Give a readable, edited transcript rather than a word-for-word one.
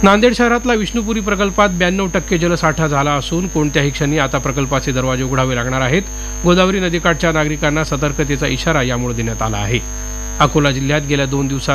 नांदेड शहरातला विष्णुपुरी प्रकल्पात 92% जलसाठा झाला असून कोणत्याही क्षणी आता प्रकल्पाचे दरवाजे उघडावे लागणार आहेत. गोदावरी नदीकाठच्या नागरिकांना सतर्कतेचा इशारा यामुळे देण्यात आला आहे. अकोला जिल्ह्यात गेल्या 2 दिवसात